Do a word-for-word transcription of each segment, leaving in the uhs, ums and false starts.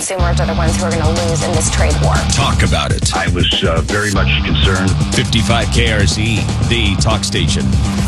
consumers are the ones who are going to lose in this trade war. Talk about it. I was uh, very much concerned. fifty-five K R Z, the talk station.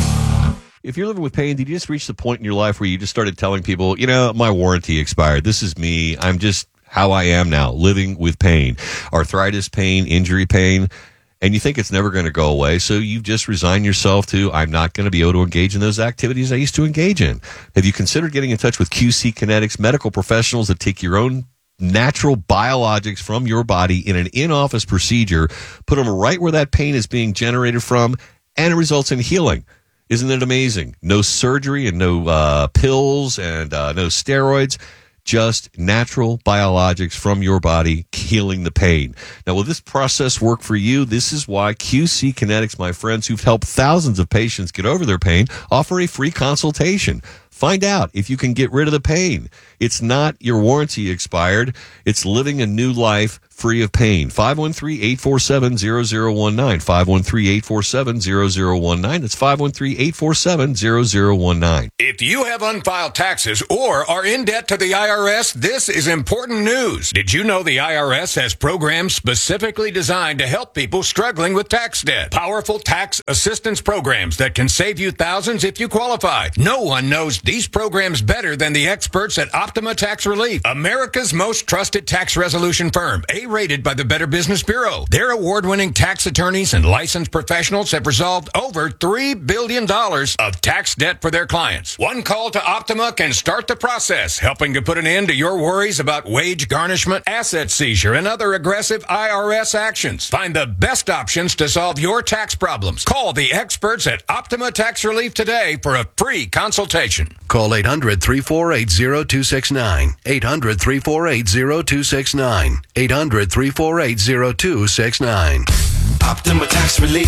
If you're living with pain, did you just reach the point in your life where you just started telling people, you know, my warranty expired. This is me. I'm just how I am now, living with pain, arthritis pain, injury pain, and you think it's never going to go away. So you've just resigned yourself to, I'm not going to be able to engage in those activities I used to engage in. Have you considered getting in touch with Q C Kinetics, medical professionals that take your own natural biologics from your body in an in-office procedure, put them right where that pain is being generated from, and it results in healing? Isn't it amazing? No surgery and no uh, pills and uh, no steroids, just natural biologics from your body healing the pain. Now, will this process work for you? This is why Q C Kinetics, my friends who've helped thousands of patients get over their pain, offer a free consultation. Find out if you can get rid of the pain. It's not your warranty expired. It's living a new life free of pain. five one three, eight four seven, zero zero one nine. five one three, eight four seven, zero zero one nine. That's five one three, eight four seven, zero zero one nine. If you have unfiled taxes or are in debt to the I R S, this is important news. Did you know the I R S has programs specifically designed to help people struggling with tax debt? Powerful tax assistance programs that can save you thousands if you qualify. No one knows these programs better than the experts at Optima Tax Relief, America's most trusted tax resolution firm, A-rated by the Better Business Bureau. Their award-winning tax attorneys and licensed professionals have resolved over three billion dollars of tax debt for their clients. One call to Optima can start the process, helping to put an end to your worries about wage garnishment, asset seizure, and other aggressive I R S actions. Find the best options to solve your tax problems. Call the experts at Optima Tax Relief today for a free consultation. Call eight hundred, three four eight, zero two six nine. eight hundred, three four eight, zero two six nine. eight hundred, three four eight, zero two six nine. Optima Tax Relief.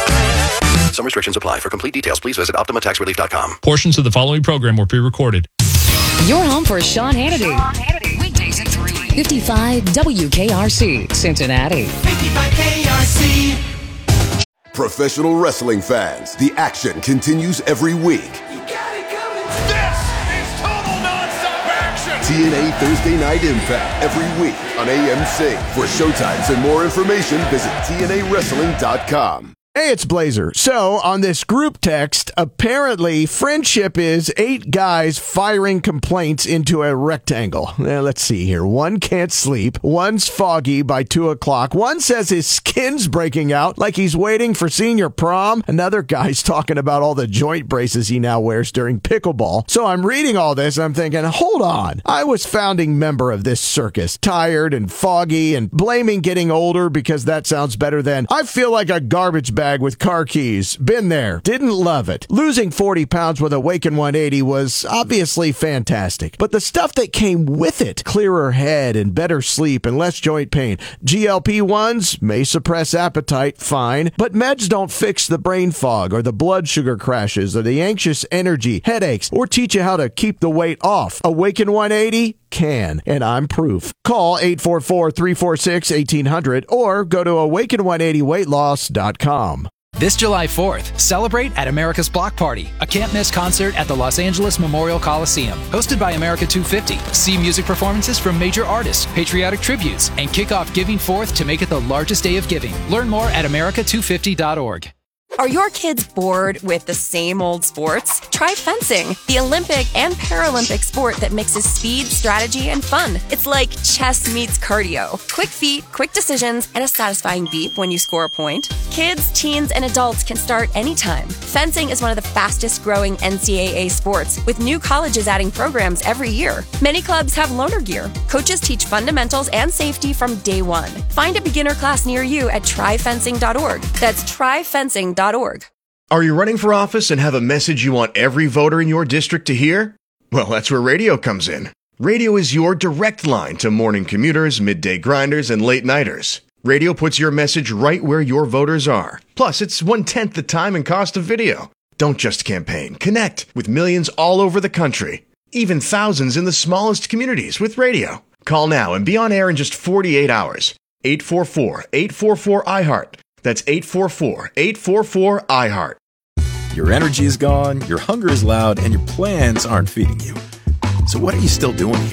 Some restrictions apply. For complete details, please visit optima tax relief dot com. Portions of the following program were pre-recorded. You're home for Sean Hannity. Sean Hannity. Weekdays at three. fifty-five W K R C, Cincinnati. fifty-five K R C. Professional wrestling fans, the action continues every week. You got it coming. This is total nonstop action. T N A Thursday Night Impact every week on A M C. For showtimes and more information, visit T N A wrestling dot com. Hey, it's Blazer. So, on this group text, apparently friendship is eight guys firing complaints into a rectangle. Now, let's see here. One can't sleep. One's foggy by two o'clock. One says his skin's breaking out like he's waiting for senior prom. Another guy's talking about all the joint braces he now wears during pickleball. So, I'm reading all this and I'm thinking, hold on. I was founding member of this circus, tired and foggy and blaming getting older because that sounds better than I feel like a garbage bag with car keys. Been there. Didn't love it. Losing forty pounds with Awaken one eighty was obviously fantastic. But the stuff that came with it, clearer head and better sleep and less joint pain. G L P ones may suppress appetite, fine. But meds don't fix the brain fog or the blood sugar crashes or the anxious energy, headaches, or teach you how to keep the weight off. Awaken one eighty can, and I'm proof. Call eight four four, three four six, one eight hundred or go to awaken one eighty weight loss dot com. This July fourth, celebrate at America's Block Party, a can't-miss concert at the Los Angeles Memorial Coliseum. Hosted by America two fifty. See music performances from major artists, patriotic tributes, and kick off Giving Fourth to make it the largest day of giving. Learn more at america two fifty dot org. Are your kids bored with the same old sports? Try fencing, the Olympic and Paralympic sport that mixes speed, strategy, and fun. It's like chess meets cardio. Quick feet, quick decisions, and a satisfying beep when you score a point. Kids, teens, and adults can start anytime. Fencing is one of the fastest growing N C double A sports, with new colleges adding programs every year. Many clubs have loaner gear. Coaches teach fundamentals and safety from day one. Find a beginner class near you at try fencing dot org. That's try fencing dot org. Are you running for office and have a message you want every voter in your district to hear? Well, that's where radio comes in. Radio is your direct line to morning commuters, midday grinders, and late nighters. Radio puts your message right where your voters are. Plus, it's one-tenth the time and cost of video. Don't just campaign. Connect with millions all over the country. Even thousands in the smallest communities with radio. Call now and be on air in just forty-eight hours. eight four four, eight four four, I heart. That's eight four four, eight four four, I heart. Your energy is gone, your hunger is loud, and your plans aren't feeding you. So what are you still doing here?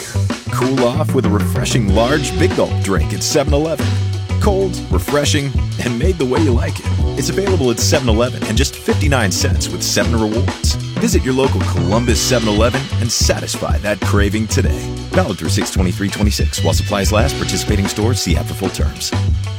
Cool off with a refreshing large Big Gulp drink at seven eleven. Cold, refreshing, and made the way you like it. It's available at seven eleven and just fifty-nine cents with seven Rewards. Visit your local Columbus seven eleven and satisfy that craving today. Valid through six twenty-three twenty-six. While supplies last, participating stores, see app for full terms.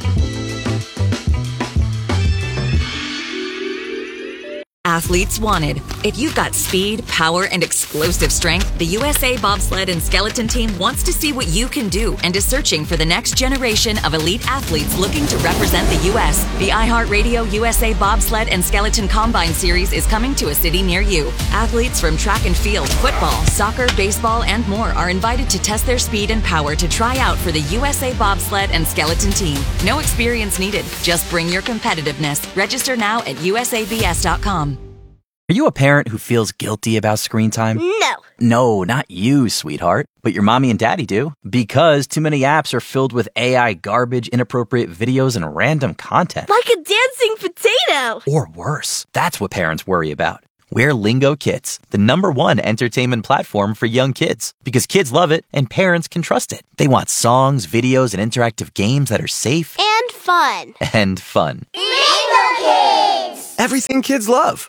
Athletes wanted. If you've got speed, power, and explosive strength, the U S A Bobsled and Skeleton Team wants to see what you can do and is searching for the next generation of elite athletes looking to represent the U S The iHeartRadio U S A Bobsled and Skeleton Combine Series is coming to a city near you. Athletes from track and field, football, soccer, baseball, and more are invited to test their speed and power to try out for the U S A Bobsled and Skeleton Team. No experience needed. Just bring your competitiveness. Register now at U S A B S dot com. Are you a parent who feels guilty about screen time? No. No, not you, sweetheart. But your mommy and daddy do. Because too many apps are filled with A I garbage, inappropriate videos, and random content. Like a dancing potato. Or worse. That's what parents worry about. We're Lingo Kids, the number one entertainment platform for young kids. Because kids love it and parents can trust it. They want songs, videos, and interactive games that are safe. And fun. And fun. Lingo Kids! Everything kids love.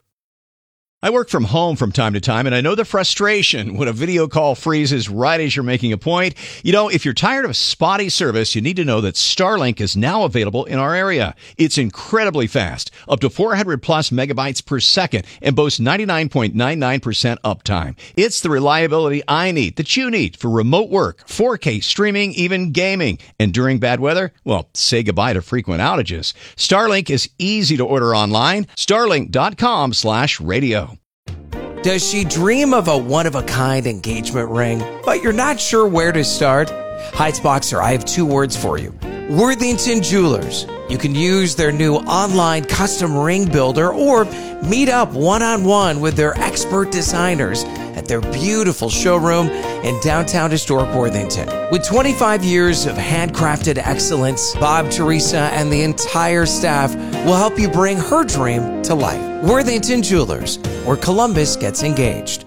I work from home from time to time, and I know the frustration when a video call freezes right as you're making a point. You know, if you're tired of spotty service, you need to know that Starlink is now available in our area. It's incredibly fast, up to four hundred plus megabytes per second, and boasts ninety-nine point nine nine percent uptime. It's the reliability I need, that you need, for remote work, four K streaming, even gaming. And during bad weather, well, say goodbye to frequent outages. Starlink is easy to order online. Starlink.com slash radio. Does she dream of a one-of-a-kind engagement ring, but you're not sure where to start? Heightsboxer, I have two words for you. Worthington Jewelers. You can use their new online custom ring builder or meet up one-on-one with their expert designers at their beautiful showroom in downtown historic Worthington. With twenty-five years of handcrafted excellence, Bob, Teresa, and the entire staff will help you bring her dream to life. Worthington Jewelers, where Columbus gets engaged.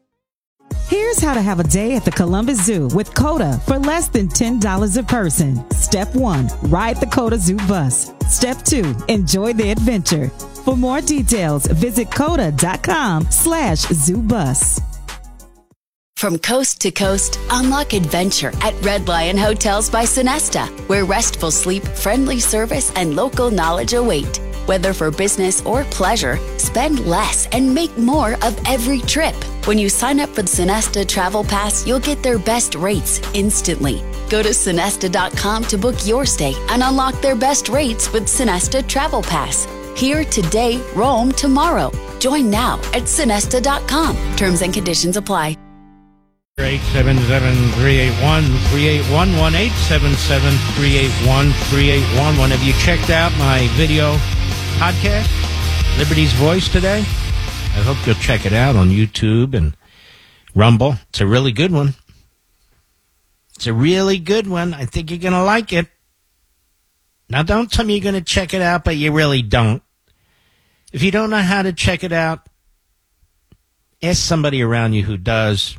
Here's how to have a day at the Columbus Zoo with COTA for less than ten dollars a person. Step one, ride the COTA Zoo bus. Step two, enjoy the adventure. For more details, visit COTA.com slash zoo bus. From coast to coast, unlock adventure at Red Lion Hotels by Sonesta, where restful sleep, friendly service, and local knowledge await. Whether for business or pleasure, spend less and make more of every trip. When you sign up for the Sonesta Travel Pass, you'll get their best rates instantly. Go to Sonesta dot com to book your stay and unlock their best rates with Sonesta Travel Pass. Here today, roam tomorrow. Join now at Sonesta dot com. Terms and conditions apply. eight seven seven, three eight one, three eight one one, eight seven seven, three eight one, three eight one one. Have you checked out my video podcast, Liberty's Voice, today? I hope you'll check it out on YouTube and Rumble. It's a really good one. It's a really good one. I think you're going to like it. Now, don't tell me you're going to check it out, but you really don't. If you don't know how to check it out, ask somebody around you who does.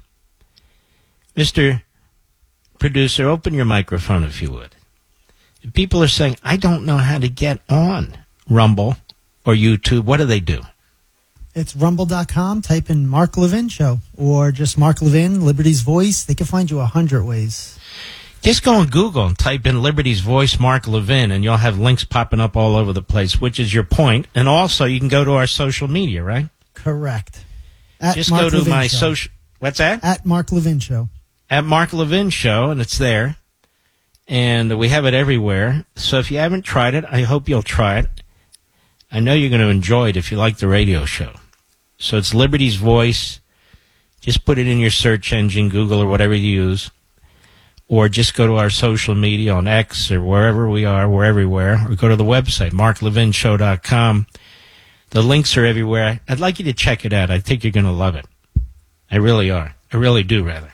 Mister Producer, open your microphone if you would. If people are saying, I don't know how to get on Rumble or YouTube, what do they do? It's rumble dot com. Type in Mark Levin Show or just Mark Levin, Liberty's Voice. They can find you a hundred ways. Just go on Google and type in Liberty's Voice, Mark Levin, and you'll have links popping up all over the place, which is your point. And also, you can go to our social media, right? Correct. At Just Mark go to Levin my Show. social... What's that? At Mark Levin Show. At Mark Levin Show, and it's there. And we have it everywhere. So if you haven't tried it, I hope you'll try it. I know you're going to enjoy it if you like the radio show. So it's Liberty's Voice. Just put it in your search engine, Google or whatever you use. Or just go to our social media on X or wherever we are. We're everywhere. Or go to the website, mark levin show dot com. The links are everywhere. I'd like you to check it out. I think you're going to love it. I really are. I really do, rather.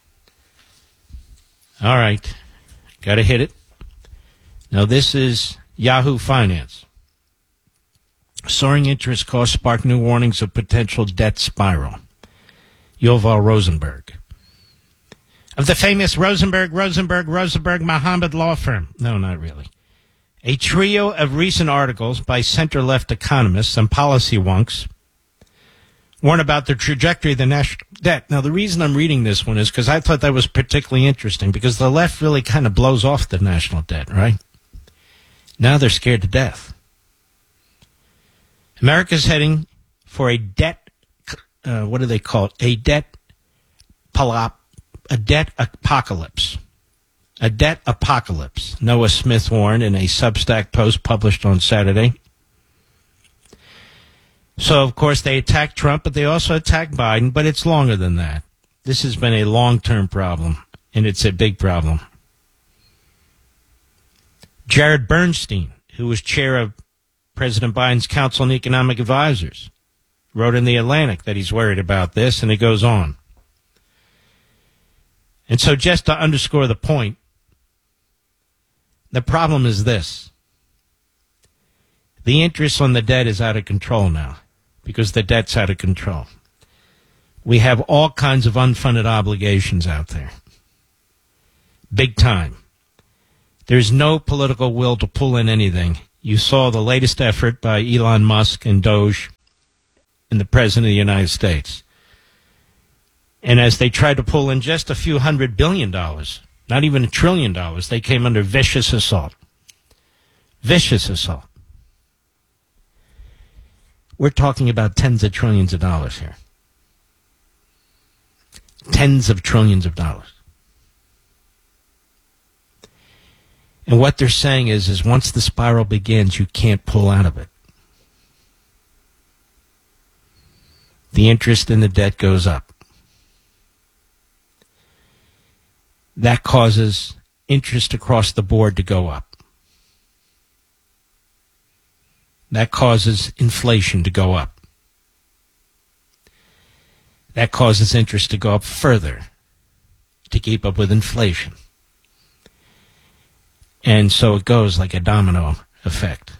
All right. Got to hit it. Now, this is Yahoo Finance. Soaring interest costs spark new warnings of potential debt spiral. Yuval Rosenberg. of the famous Rosenberg, Rosenberg, Rosenberg Mohammed law firm. No, not really. A trio of recent articles by center-left economists and policy wonks warn about the trajectory of the national debt. Now, the reason I'm reading this one is because I thought that was particularly interesting, because the left really kind of blows off the national debt, right? Now they're scared to death. America's heading for a debt, uh, what do they call it? A debt, palop, a debt apocalypse. A debt apocalypse, Noah Smith warned in a Substack post published on Saturday. So, of course, they attacked Trump, but they also attacked Biden, but it's longer than that. This has been a long-term problem, and it's a big problem. Jared Bernstein, who was chair of President Biden's Council on Economic Advisors, wrote in The Atlantic that he's worried about this, and it goes on. And so just to underscore the point, the problem is this. The interest on the debt is out of control now because the debt's out of control. We have all kinds of unfunded obligations out there. Big time. There's no political will to pull in anything. You saw the latest effort by Elon Musk and Doge and the President of the United States. And as they tried to pull in just a few hundred billion dollars, not even a trillion dollars, they came under vicious assault. Vicious assault. We're talking about tens of trillions of dollars here. Tens of trillions of dollars. And what they're saying is, is once the spiral begins, you can't pull out of it. The interest in the debt goes up. That causes interest across the board to go up. That causes inflation to go up. That causes interest to go up further to keep up with inflation. And so it goes like a domino effect.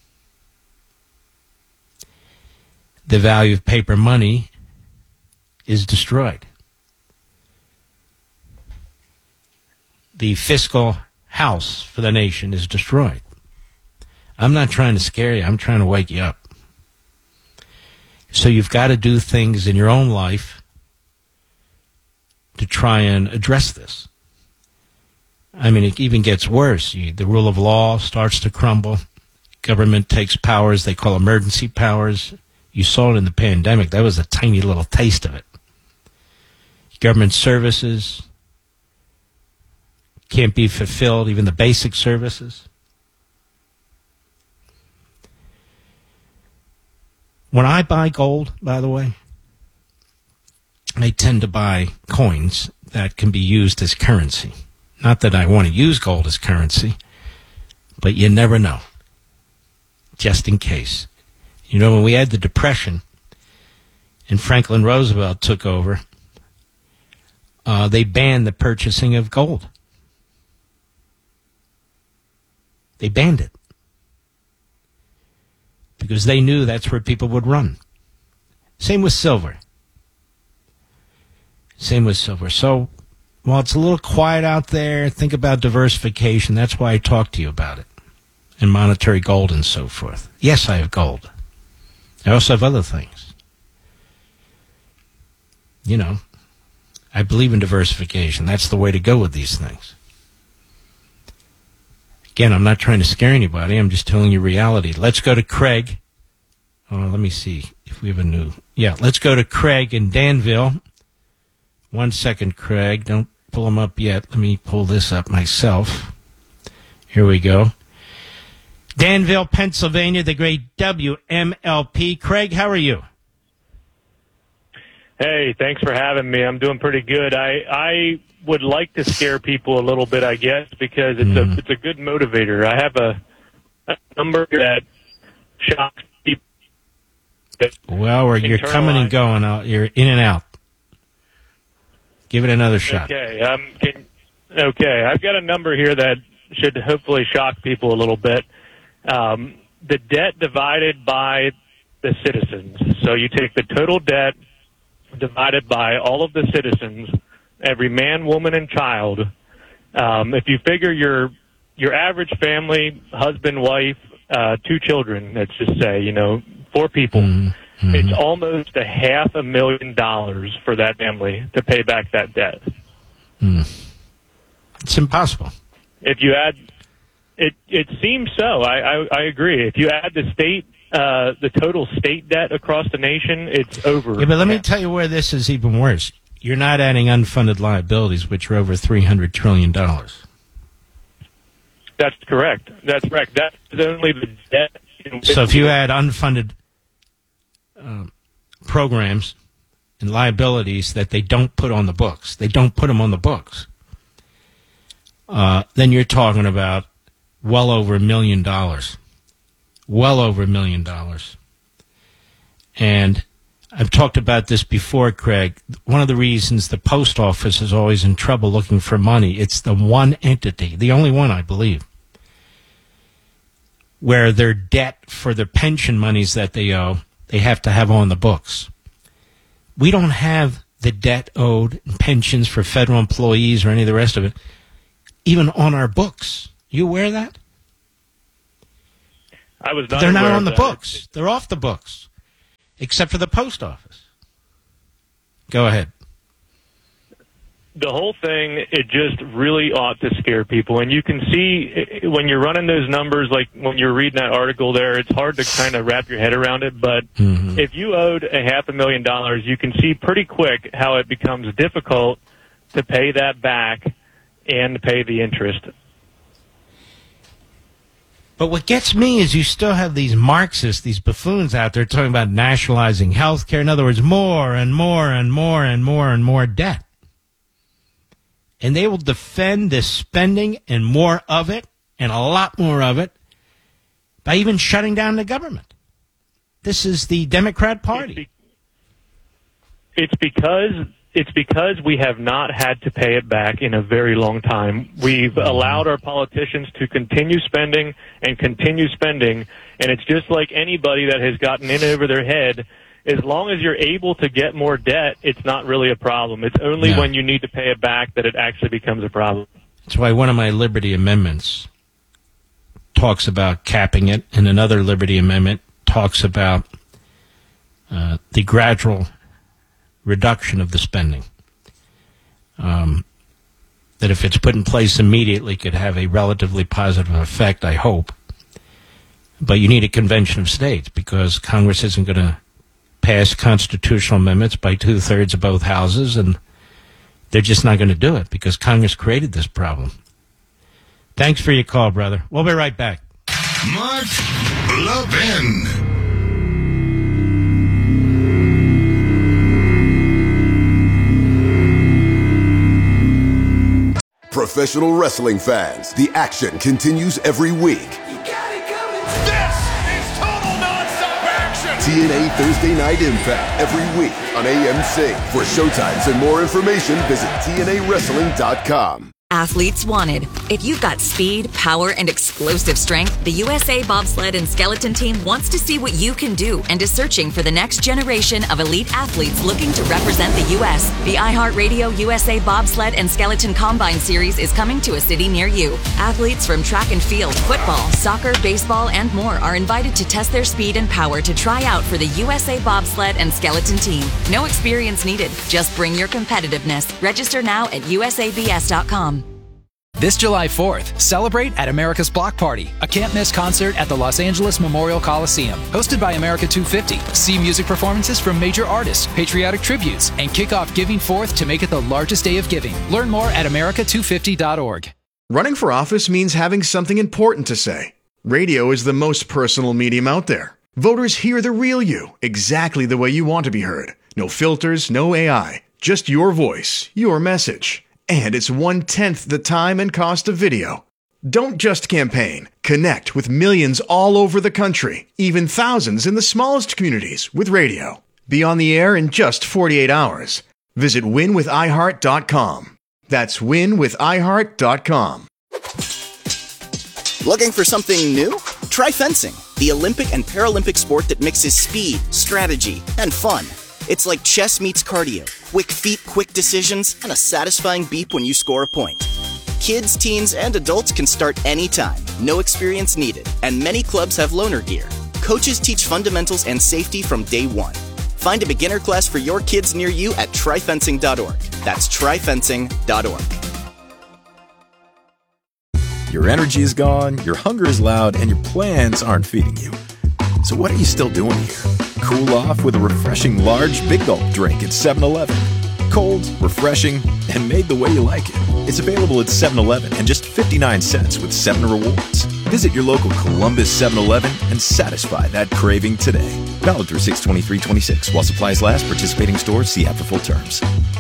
The value of paper money is destroyed. The fiscal house for the nation is destroyed. I'm not trying to scare you. I'm trying to wake you up. So you've got to do things in your own life to try and address this. I mean, it even gets worse. You, the rule of law starts to crumble. Government takes powers they call emergency powers. You saw it in the pandemic. That was a tiny little taste of it. Government services can't be fulfilled, even the basic services. When I buy gold, by the way, I tend to buy coins that can be used as currency. Not that I want to use gold as currency, but you never know. Just in case. You know, when we had the Depression and Franklin Roosevelt took over, uh, they banned the purchasing of gold. They banned it. Because they knew that's where people would run. Same with silver. Same with silver. So, while it's a little quiet out there, think about diversification. That's why I talk to you about it. And monetary gold and so forth. Yes, I have gold. I also have other things. You know, I believe in diversification. That's the way to go with these things. Again, I'm not trying to scare anybody. I'm just telling you reality. Let's go to Craig. Oh, let me see if we have a new... Yeah, let's go to Craig in Danville. One second, Craig. Don't pull him up yet. Let me pull this up myself. Here we go. Danville, Pennsylvania, the great W M L P. Craig, how are you? Hey, thanks for having me. I'm doing pretty good. I I would like to scare people a little bit, I guess, because it's mm. a it's a good motivator. I have a, a number that shocks people. Well, or you're coming and going out. You're in and out. Give it another shot. Okay. Um. Can, okay. I've got a number here that should hopefully shock people a little bit. Um, the debt divided by the citizens. So you take the total debt divided by all of the citizens, every man, woman, and child. Um, if you figure your your average family, husband, wife, uh, two children, let's just say, you know, four people, mm-hmm. it's almost a half a million dollars for that family to pay back that debt. Mm. It's impossible. If you add, it it seems so. I, I, I agree. If you add the state, uh, the total state debt across the nation, it's over. Yeah, but let me tell you where this is even worse. You're not adding unfunded liabilities, which are over three hundred trillion dollars. That's correct. That's correct. That's only the debt. So if you add unfunded uh, programs and liabilities that they don't put on the books, they don't put them on the books, uh, then you're talking about well over a million dollars. Well over a million dollars. And I've talked about this before, Craig. One of the reasons the post office is always in trouble looking for money, it's the one entity, the only one, I believe, where their debt for the pension monies that they owe, they have to have on the books. We don't have the debt owed in pensions for federal employees or any of the rest of it, even on our books. You aware of that? I was not They're not aware on of the that. books. They're off the books, except for the post office. Go ahead. The whole thing, it just really ought to scare people. And you can see when you're running those numbers, like when you're reading that article there, it's hard to kind of wrap your head around it. But mm-hmm. if you owed a half a million dollars, you can see pretty quick how it becomes difficult to pay that back and pay the interest. But what gets me is you still have these Marxists, these buffoons out there talking about nationalizing health care. In other words, more and more and more and more and more debt. And they will defend this spending and more of it and a lot more of it by even shutting down the government. This is the Democrat Party. It's because it's because we have not had to pay it back in a very long time. We've allowed our politicians to continue spending and continue spending, and it's just like anybody that has gotten in over their head. As long as you're able to get more debt, it's not really a problem. It's only No. when you need to pay it back that it actually becomes a problem. That's why one of my Liberty Amendments talks about capping it, and another Liberty Amendment talks about uh, the gradual reduction of the spending. Um, that if it's put in place immediately could have a relatively positive effect, I hope. But you need a convention of states because Congress isn't going to pass constitutional amendments by two-thirds of both houses, and they're just not going to do it because Congress created this problem. Thanks for your call, brother. We'll be right back. Mark Levin. Professional wrestling fans, the action continues every week. This is total nonstop action. T N A Thursday Night Impact every week on A M C. For showtimes and more information, visit T N A wrestling dot com. Athletes wanted. If you've got speed, power, and explosive strength, the U S A Bobsled and Skeleton Team wants to see what you can do and is searching for the next generation of elite athletes looking to represent the U S. The iHeartRadio U S A Bobsled and Skeleton Combine Series is coming to a city near you. Athletes from track and field, football, soccer, baseball, and more are invited to test their speed and power to try out for the U S A Bobsled and Skeleton Team. No experience needed. Just bring your competitiveness. Register now at U S A B S dot com. This July fourth, celebrate at America's Block Party, a can't-miss concert at the Los Angeles Memorial Coliseum. Hosted by America two fifty, see music performances from major artists, patriotic tributes, and kick off Giving Fourth to make it the largest day of giving. Learn more at America two fifty dot org. Running for office means having something important to say. Radio is the most personal medium out there. Voters hear the real you, exactly the way you want to be heard. No filters, no A I, just your voice, your message. And it's one-tenth the time and cost of video. Don't just campaign. Connect with millions all over the country, even thousands in the smallest communities with radio. Be on the air in just forty-eight hours. Visit win with i heart dot com. That's win with i heart dot com. Looking for something new? Try fencing, the Olympic and Paralympic sport that mixes speed, strategy, and fun. It's like chess meets cardio. Quick feet, quick decisions, and a satisfying beep when you score a point. Kids, teens, and adults can start anytime. No experience needed. And many clubs have loaner gear. Coaches teach fundamentals and safety from day one. Find a beginner class for your kids near you at tri fencing dot org. That's tri fencing dot org. Your energy is gone, your hunger is loud, and your plans aren't feeding you. So what are you still doing here? Cool off with a refreshing large Big Gulp drink at seven eleven. Cold, refreshing, and made the way you like it. It's available at seven eleven and just fifty-nine cents with seven rewards. Visit your local Columbus seven eleven and satisfy that craving today. Valid through six twenty-three twenty-six. While supplies last, participating stores, see app for full terms.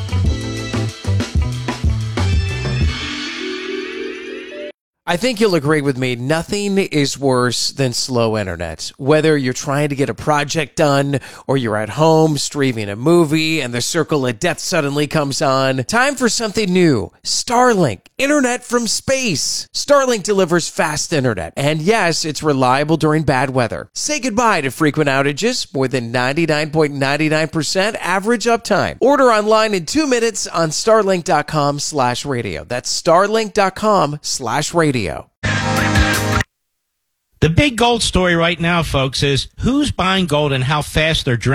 I think you'll agree with me. Nothing is worse than slow internet. Whether you're trying to get a project done or you're at home streaming a movie and the circle of death suddenly comes on, time for something new. Starlink, internet from space. Starlink delivers fast internet. And yes, it's reliable during bad weather. Say goodbye to frequent outages. More than ninety-nine point nine nine percent average uptime. Order online in two minutes on starlink dot com slash radio. That's starlink dot com slash radio. The big gold story right now, folks, is who's buying gold and how fast they're drinking.